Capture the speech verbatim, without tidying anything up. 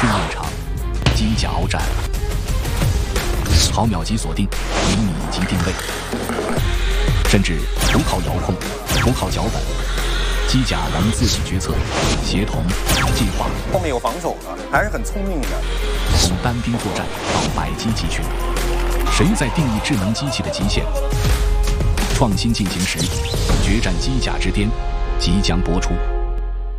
训练场，机甲鏖战，毫秒级锁定，厘米级定位，甚至头靠遥控、头靠脚本，机甲能自己决策、协同、进化。 后面有防守的，还是很聪明的。 从单兵作战到百机集群，谁在定义智能机器的极限？创新进行时，决战机甲之巅即将播出。